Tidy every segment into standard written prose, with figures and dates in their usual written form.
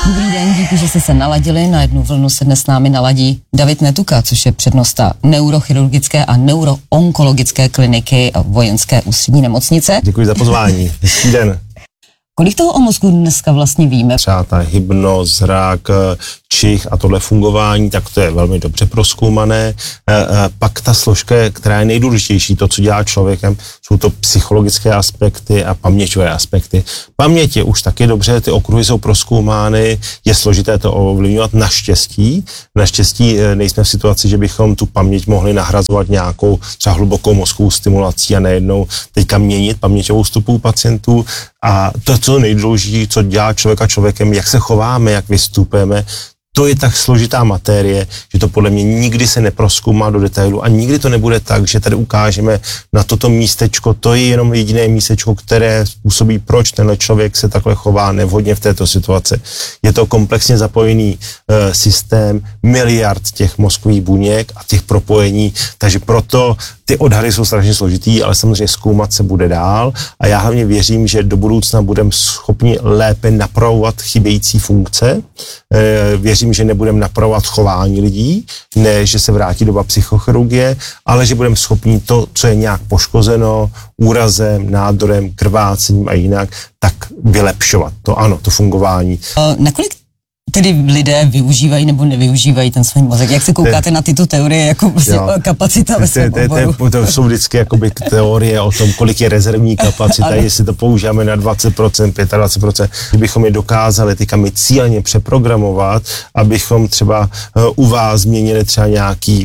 Dobrý den, díky, že jste se naladili. Na jednu vlnu se dnes s námi naladí David Netuka, což je přednosta neurochirurgické a neuroonkologické kliniky Vojenské ústřední nemocnice. Děkuji za pozvání. Hezký den. Kolik toho o mozku dneska vlastně víme? Třeba ta hybnost, zrak, čich a tohle fungování, tak to je velmi dobře prozkoumané. Pak ta složka, která je nejdůležitější, to, co dělá člověkem, jsou to psychologické aspekty a paměťové aspekty. Paměť je už taky dobře, ty okruhy jsou prozkoumány, je složité to ovlivňovat naštěstí. Naštěstí nejsme v situaci, že bychom tu paměť mohli nahrazovat nějakou třeba hlubokou mozkovou stimulací a nejednou teďka měnit paměťovou stopu pacientů. A to, co nejdůležitější, co dělá člověka člověkem, jak se chováme, jak vystupujeme, to je tak složitá matérie, že to podle mě nikdy se neprozkoumá do detailu a nikdy to nebude tak, že tady ukážeme na toto místečko, to je jenom jediné místečko, které způsobí, proč tenhle člověk se takhle chová nevhodně v této situaci. Je to komplexně zapojený systém miliard těch mozkových buněk a těch propojení, takže proto ty odhady jsou strašně složitý, ale samozřejmě zkoumat se bude dál a já hlavně věřím, že do budoucna budeme schopni lépe napravovat chybějící funkce. Věřím, že nebudeme napravovat chování lidí, ne, že se vrátí doba psychochirurgie, ale že budeme schopni to, co je nějak poškozeno úrazem, nádorem, krvácením a jinak, tak vylepšovat. To ano, to fungování. Nakolik tedy lidé využívají nebo nevyužívají ten svůj mozek? Jak se koukáte na tyto teorie jako kapacita ve svém oboru? To jsou vždycky jakoby teorie o tom, kolik je rezervní kapacita, jestli to používáme na 20%, 25%. Kdybychom je dokázali teďka my cíleně přeprogramovat, abychom třeba u vás změnili třeba nějaký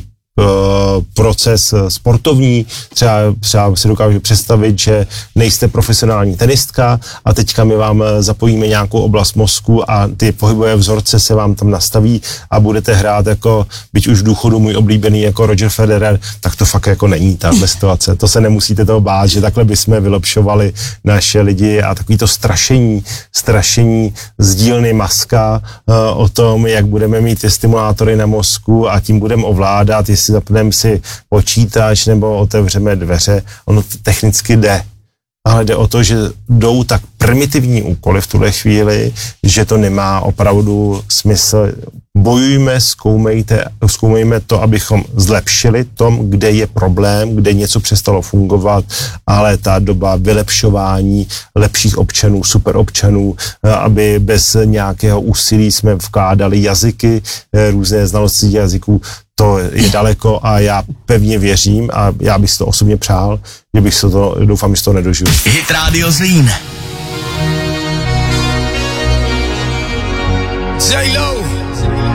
proces sportovní, třeba si dokážu představit, že nejste profesionální tenistka a teďka my vám zapojíme nějakou oblast mozku a ty pohybové vzorce se vám tam nastaví a budete hrát jako, byť už v důchodu můj oblíbený jako Roger Federer, tak to fakt jako není ta situace. To se nemusíte toho bát, že takhle bychom vylepšovali naše lidi a takový to strašení z dílny Muska o tom, jak budeme mít ty stimulátory na mozku a tím budeme ovládat, jestli zapneme si počítač nebo otevřeme dveře, ono to technicky jde. Ale jde o to, že jdou tak primitivní úkoly v tuhle chvíli, že to nemá opravdu smysl. Bojujme, zkoumejme to, abychom zlepšili tom, kde je problém, kde něco přestalo fungovat, ale ta doba vylepšování lepších občanů, superobčanů, aby bez nějakého úsilí jsme vkládali jazyky, různé znalosti jazyků, to je daleko a já pevně věřím a já bych si to osobně přál, že bych se to, doufám, že to nedožil. Hit Radio Zlín. J-Lo.